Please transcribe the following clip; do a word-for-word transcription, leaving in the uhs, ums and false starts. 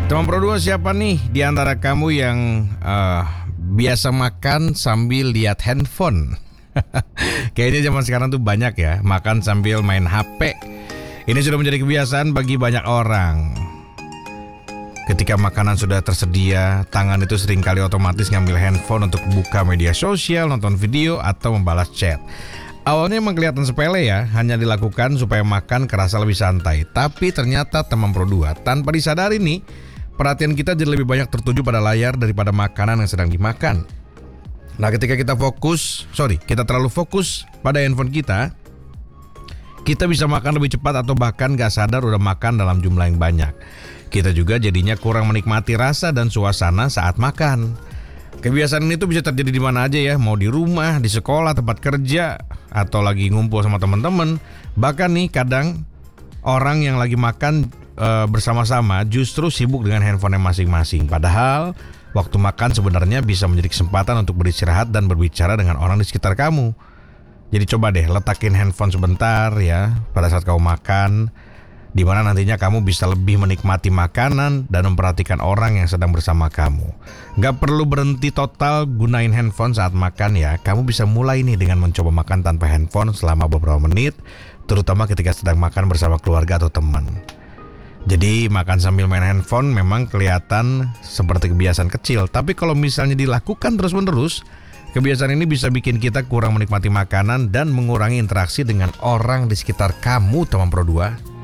Teman Pro dua, siapa nih di antara kamu yang uh, biasa makan sambil lihat handphone? Kayaknya zaman sekarang tuh banyak ya, makan sambil main H P. Ini sudah menjadi kebiasaan bagi banyak orang. Ketika makanan sudah tersedia, tangan itu seringkali otomatis ngambil handphone untuk buka media sosial, nonton video, atau membalas chat. Awalnya emang kelihatan sepele ya, hanya dilakukan supaya makan kerasa lebih santai. Tapi ternyata teman Pro dua, tanpa disadari nih, perhatian kita jadi lebih banyak tertuju pada layar daripada makanan yang sedang dimakan. Nah, ketika kita fokus, sorry, kita terlalu fokus pada handphone kita, kita bisa makan lebih cepat atau bahkan gak sadar udah makan dalam jumlah yang banyak. Kita juga jadinya kurang menikmati rasa dan suasana saat makan. Kebiasaan ini tuh bisa terjadi di mana aja ya, mau di rumah, di sekolah, tempat kerja, atau lagi ngumpul sama teman-teman. Bahkan nih kadang orang yang lagi makan e, bersama-sama justru sibuk dengan handphone masing-masing. Padahal waktu makan sebenarnya bisa menjadi kesempatan untuk beristirahat dan berbicara dengan orang di sekitar kamu. Jadi coba deh letakin handphone sebentar ya pada saat kamu makan, di mana nantinya kamu bisa lebih menikmati makanan dan memperhatikan orang yang sedang bersama kamu. Gak perlu berhenti total gunain handphone saat makan ya. Kamu bisa mulai nih dengan mencoba makan tanpa handphone selama beberapa menit, terutama ketika sedang makan bersama keluarga atau teman. Jadi makan sambil main handphone memang kelihatan seperti kebiasaan kecil, tapi kalau misalnya dilakukan terus-menerus, kebiasaan ini bisa bikin kita kurang menikmati makanan dan mengurangi interaksi dengan orang di sekitar kamu, teman Pro dua.